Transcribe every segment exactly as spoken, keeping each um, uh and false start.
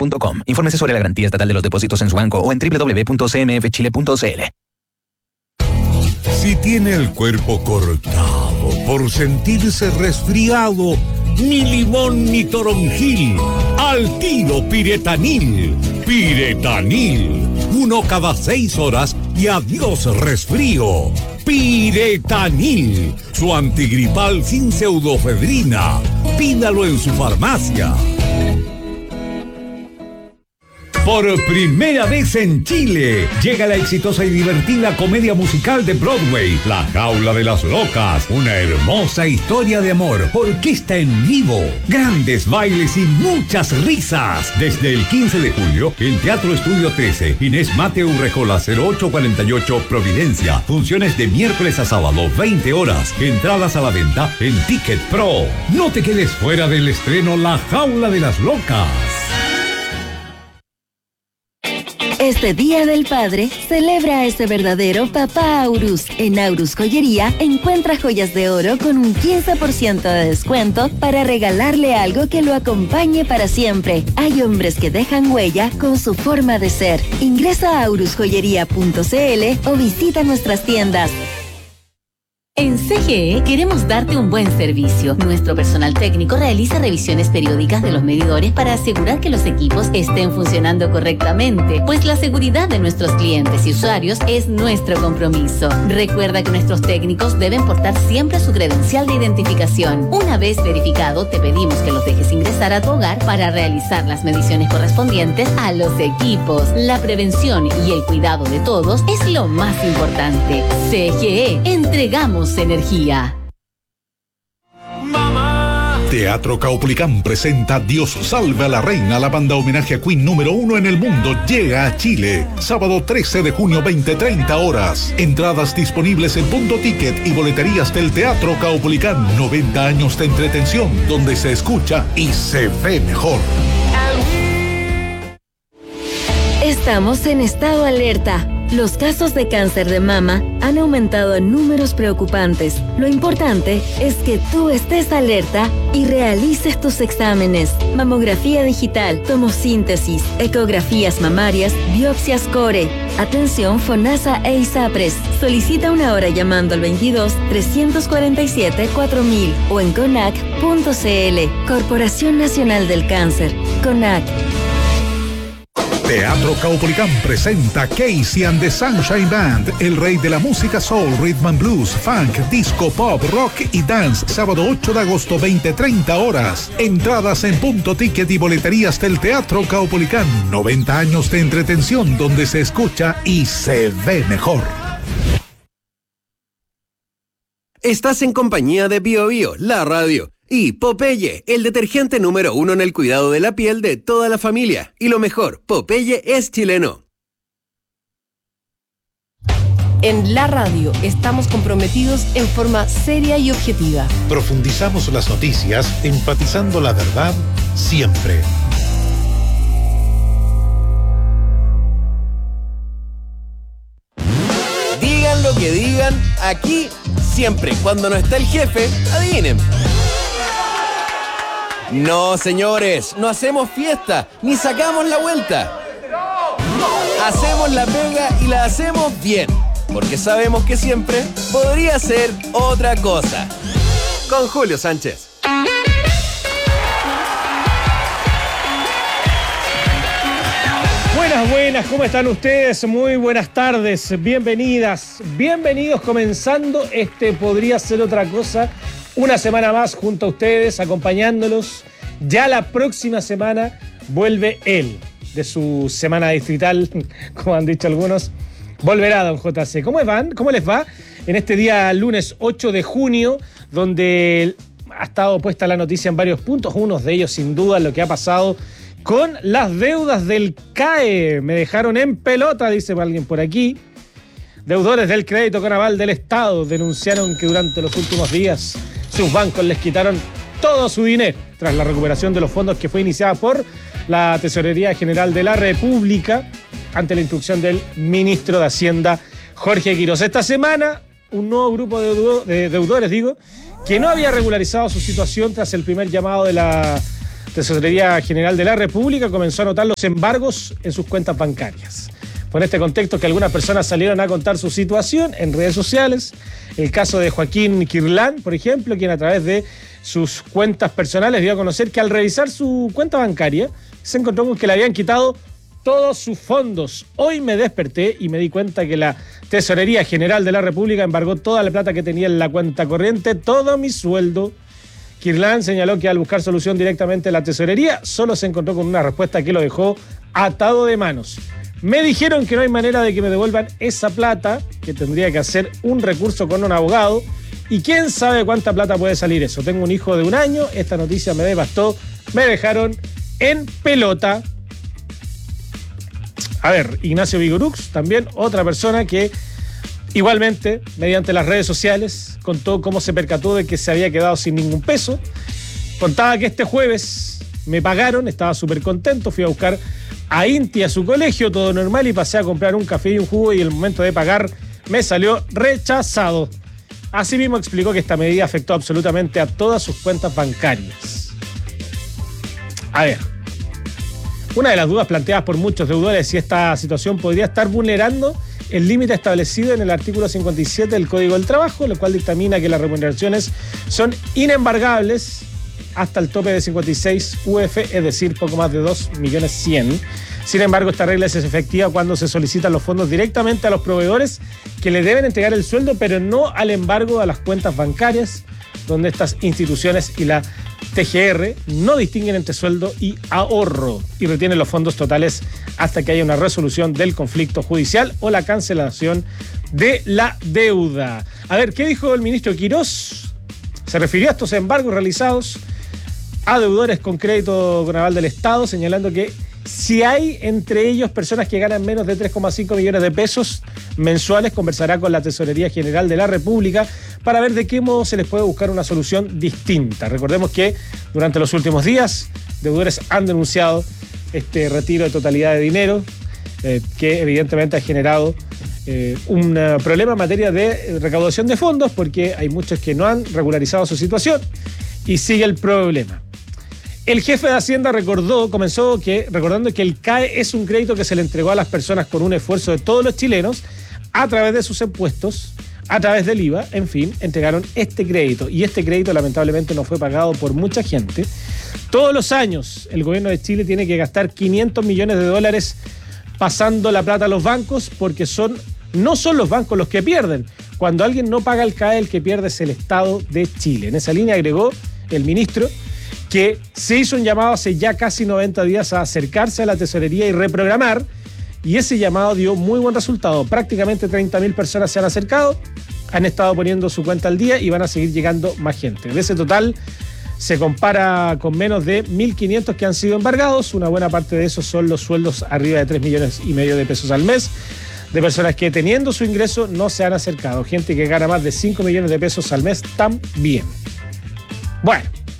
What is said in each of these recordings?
punto com. Infórmese sobre la garantía estatal de los depósitos en su banco o en doble u doble u doble u punto c m f chile punto c l. Si tiene el cuerpo cortado por sentirse resfriado, ni limón ni toronjil, al tiro Piretanil. Piretanil, uno cada seis horas y adiós resfrío. Piretanil, su antigripal sin pseudofedrina. Pídalo en su farmacia. Por primera vez en Chile, llega la exitosa y divertida comedia musical de Broadway, La Jaula de las Locas, una hermosa historia de amor, orquesta en vivo, grandes bailes y muchas risas. Desde el quince de julio, en Teatro Estudio trece, Inés Mateu Rejola cero ocho cuarenta y ocho, Providencia. Funciones de miércoles a sábado, veinte horas. Entradas a la venta en Ticket Pro. No te quedes fuera del estreno La Jaula de las Locas. Este Día del Padre, celebra a ese verdadero papá Aurus. En Aurus Joyería, encuentra joyas de oro con un quince por ciento de descuento para regalarle algo que lo acompañe para siempre. Hay hombres que dejan huella con su forma de ser. Ingresa a aurus joyería punto c l o visita nuestras tiendas. En C G E queremos darte un buen servicio. Nuestro personal técnico realiza revisiones periódicas de los medidores para asegurar que los equipos estén funcionando correctamente, pues la seguridad de nuestros clientes y usuarios es nuestro compromiso. Recuerda que nuestros técnicos deben portar siempre su credencial de identificación. Una vez verificado, te pedimos que los dejes ingresar a tu hogar para realizar las mediciones correspondientes a los equipos. La prevención y el cuidado de todos es lo más importante. C G E, entregamos energía. Teatro Caupolicán presenta Dios salve a la reina. La banda homenaje a Queen número uno en el mundo llega a Chile. Sábado trece de junio, veinte treinta horas. Entradas disponibles en Punto Ticket y boleterías del Teatro Caupolicán. noventa años de entretención donde se escucha y se ve mejor. Estamos en estado alerta. Los casos de cáncer de mama han aumentado en números preocupantes. Lo importante es que tú estés alerta y realices tus exámenes. Mamografía digital, tomosíntesis, ecografías mamarias, biopsias core. Atención FONASA e ISAPRES. Solicita una hora llamando al veintidós, trescientos cuarenta y siete, cuatro mil o en conac punto c l. Corporación Nacional del Cáncer. CONAC. Teatro Caupolicán presenta Casey and the Sunshine Band, el rey de la música soul, rhythm and blues, funk, disco, pop, rock y dance. Sábado ocho de agosto, veinte treinta horas. Entradas en Punto Ticket y boleterías del Teatro Caupolicán. noventa años de entretención donde se escucha y se ve mejor. Estás en compañía de Bio Bio, la radio. Y Popeye, el detergente número uno en el cuidado de la piel de toda la familia. Y lo mejor, Popeye es chileno. En la radio estamos comprometidos en forma seria y objetiva. Profundizamos las noticias, enfatizando la verdad siempre. Digan lo que digan, aquí siempre, cuando no está el jefe, adivinen. No, señores, no hacemos fiesta, ni sacamos la vuelta. Hacemos la pega y la hacemos bien, porque sabemos que siempre podría ser otra cosa. Con Julio Sánchez. Buenas, buenas, ¿cómo están ustedes? Muy buenas tardes, bienvenidas, bienvenidos comenzando este Podría Ser Otra Cosa. Una semana más junto a ustedes, acompañándolos. Ya la próxima semana vuelve él, de su semana distrital, como han dicho algunos. Volverá don J C. ¿Cómo van? ¿Cómo les va? En este día lunes ocho de junio, donde ha estado puesta la noticia en varios puntos, unos de ellos sin duda lo que ha pasado con las deudas del C A E. Me dejaron en pelota, dice alguien por aquí. Deudores del Crédito Conaval del Estado denunciaron que durante los últimos días sus bancos les quitaron todo su dinero tras la recuperación de los fondos que fue iniciada por la Tesorería General de la República ante la instrucción del ministro de Hacienda, Jorge Quiroz. Esta semana, un nuevo grupo de, deudor, de deudores, digo, que no había regularizado su situación tras el primer llamado de la Tesorería General de la República comenzó a notar los embargos en sus cuentas bancarias. Fue en este contexto que algunas personas salieron a contar su situación en redes sociales. El caso de Joaquín Quirlán, por ejemplo, quien a través de sus cuentas personales dio a conocer que al revisar su cuenta bancaria se encontró con que le habían quitado todos sus fondos. Hoy me desperté y me di cuenta que la Tesorería General de la República embargó toda la plata que tenía en la cuenta corriente, todo mi sueldo. Quirlán señaló que al buscar solución directamente en la tesorería, solo se encontró con una respuesta que lo dejó atado de manos. Me dijeron que no hay manera de que me devuelvan esa plata, que tendría que hacer un recurso con un abogado, y quién sabe cuánta plata puede salir eso. Tengo un hijo de un año, esta noticia me devastó, me dejaron en pelota. A ver, Ignacio Vigorux, también otra persona que igualmente, mediante las redes sociales, contó cómo se percató de que se había quedado sin ningún peso. Contaba que este jueves me pagaron, estaba súper contento, fui a buscar a Inti a su colegio, todo normal, y pasé a comprar un café y un jugo y el momento de pagar me salió rechazado. Asimismo explicó que esta medida afectó absolutamente a todas sus cuentas bancarias. A ver, una de las dudas planteadas por muchos deudores es si esta situación podría estar vulnerando el límite establecido en el artículo cincuenta y siete del Código del Trabajo, lo cual dictamina que las remuneraciones son inembargables hasta el tope de cincuenta y seis U F, es decir, poco más de dos millones cien mil. Sin embargo, esta regla es efectiva cuando se solicitan los fondos directamente a los proveedores que le deben entregar el sueldo, pero no al embargo a las cuentas bancarias, donde estas instituciones y la T G R no distinguen entre sueldo y ahorro y retienen los fondos totales hasta que haya una resolución del conflicto judicial o la cancelación de la deuda. A ver, ¿qué dijo el ministro Quirós? Se refirió a estos embargos realizados a deudores con crédito con aval del Estado, señalando que si hay entre ellos personas que ganan menos de tres coma cinco millones de pesos mensuales, conversará con la Tesorería General de la República para ver de qué modo se les puede buscar una solución distinta. Recordemos que durante los últimos días, deudores han denunciado este retiro de totalidad de dinero, eh, que evidentemente ha generado eh, un uh, problema en materia de recaudación de fondos, porque hay muchos que no han regularizado su situación y sigue el problema. El jefe de Hacienda recordó, comenzó que, recordando que el C A E es un crédito que se le entregó a las personas con un esfuerzo de todos los chilenos a través de sus impuestos, a través del I V A, en fin, entregaron este crédito. Y este crédito lamentablemente no fue pagado por mucha gente. Todos los años el gobierno de Chile tiene que gastar quinientos millones de dólares pasando la plata a los bancos, porque son, no son los bancos los que pierden. Cuando alguien no paga el C A E, el que pierde es el Estado de Chile. En esa línea agregó el ministro que se hizo un llamado hace ya casi noventa días a acercarse a la tesorería y reprogramar, y ese llamado dio muy buen resultado. Prácticamente treinta mil personas se han acercado, han estado poniendo su cuenta al día y van a seguir llegando más gente. De ese total se compara con menos de mil quinientos que han sido embargados. Una buena parte de esos son los sueldos arriba de tres millones y medio de pesos al mes, de personas que teniendo su ingreso no se han acercado. Gente que gana más de cinco millones de pesos al mes también. Bueno,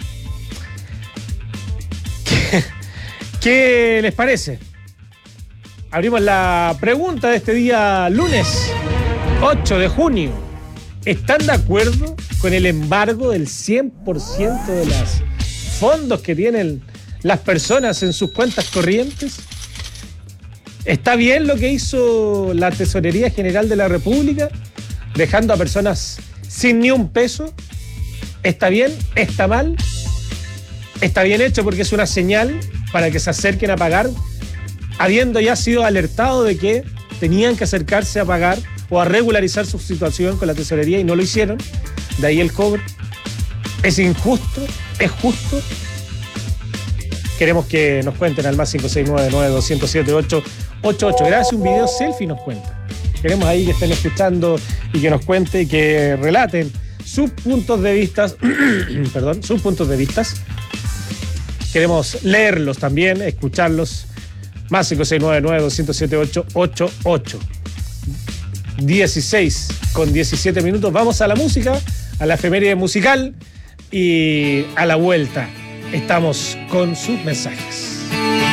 ¿qué les parece? Abrimos la pregunta de este día lunes ocho de junio. ¿Están de acuerdo con el embargo del cien por ciento de los fondos que tienen las personas en sus cuentas corrientes? ¿Está bien lo que hizo la Tesorería General de la República, dejando a personas sin ni un peso? ¿Está bien? ¿Está mal? Está bien hecho porque es una señal para que se acerquen a pagar, habiendo ya sido alertado de que tenían que acercarse a pagar o a regularizar su situación con la tesorería y no lo hicieron. De ahí el cobro. ¿Es injusto? ¿Es justo? Queremos que nos cuenten al más cinco seis nueve nueve dos cero siete ocho ocho ocho. Gracias, un video selfie nos cuenta. Queremos ahí que estén escuchando y que nos cuenten y que relaten sus puntos de vista, perdón, sus puntos de vista. Queremos leerlos también, escucharlos. Más cinco seis nueve nueve dos cero siete ocho ocho ocho. dieciséis con diecisiete minutos. Vamos a la música, a la efeméride musical y a la vuelta estamos con sus mensajes.